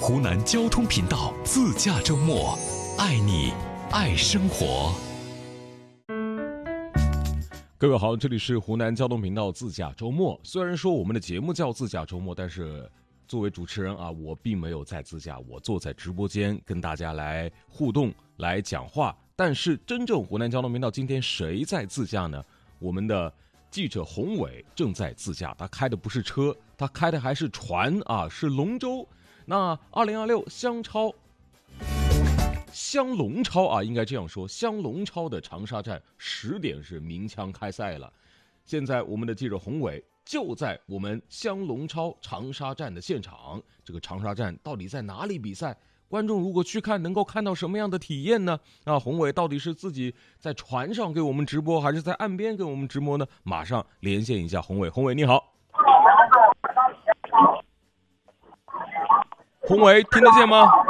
湖南交通频道自驾周末，爱你爱生活。各位好，这里是湖南交通频道自驾周末。虽然说我们的节目叫自驾周末，但是作为主持人啊，我并没有在自驾，我坐在直播间跟大家来互动来讲话。但是真正湖南交通频道今天谁在自驾呢？我们的记者洪伟正在自驾，他开的不是车，他开的还是船啊，是龙舟。那2026湘龙超啊，应该这样说，湘龙超的长沙站10点是鸣枪开赛了。现在我们的记者洪伟就在我们湘龙超长沙站的现场。这个长沙站到底在哪里比赛？观众如果去看，能够看到什么样的体验呢？洪伟到底是自己在船上给我们直播，还是在岸边给我们直播呢？马上连线一下洪伟。洪伟你好。洪伟听得见吗？